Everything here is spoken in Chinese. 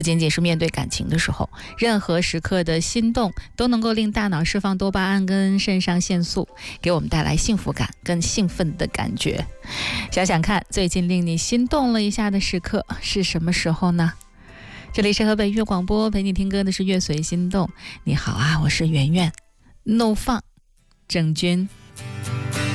仅仅是面对感情的时候，任何时刻的心动都能够令大脑释放多巴胺跟肾上腺素，给我们带来幸福感跟兴奋的感觉。想想看，最近令你心动了一下的时刻是什么时候呢？这里是河北音乐广播，陪你听歌的是乐随心动。你好啊，我是圆圆，怒放郑钧。